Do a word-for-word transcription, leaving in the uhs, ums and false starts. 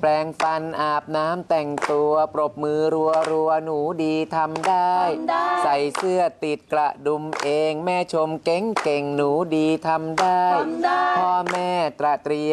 ปรงฟันอาบน้ำแต่งตัวปรบมือรัวรัวหนูดีทำได้ใส่เสื้อติดกระดุมเองแม่ชมเก่งเก่งหนูดีทำได้พ่อแม่ตระเตรียม